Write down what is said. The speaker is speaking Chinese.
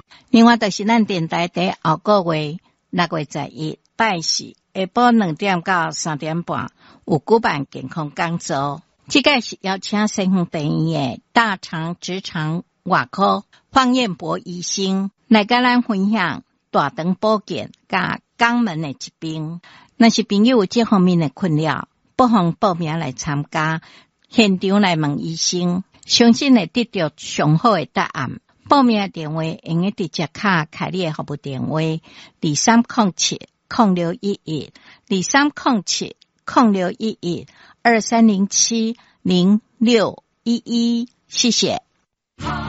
另外就是咱电台在后个月6月11拜四下晡2点到3点半有举办健康讲座，这个是邀请身份第一的大肠直肠外科方彦博医生来跟咱分享大肠保健甲肛门的疾病。若是朋友有这方面的困扰，不妨报名来参加，现场来问医生，相信会得到上好的答案。报名的电话用直接卡开你的服务电话23070611 23070611 23070611，谢谢。